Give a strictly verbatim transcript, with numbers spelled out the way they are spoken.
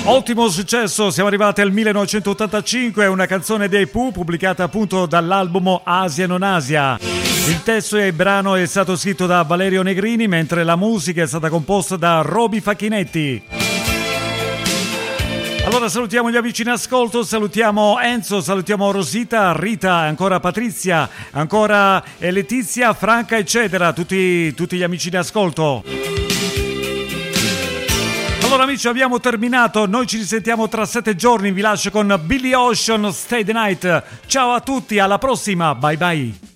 Ottimo successo, siamo arrivati al millenovecentottantacinque, una canzone dei Pooh pubblicata appunto dall'album Asia non Asia. Il testo e il brano è stato scritto da Valerio Negrini, mentre la musica è stata composta da Roby Facchinetti. Allora salutiamo gli amici in ascolto, salutiamo Enzo, salutiamo Rosita, Rita, ancora Patrizia, ancora Letizia, Franca eccetera, tutti, tutti gli amici in ascolto. Allora amici, abbiamo terminato, noi ci risentiamo tra sette giorni, vi lascio con Billy Ocean, Stay the Night. Ciao a tutti, alla prossima, bye bye.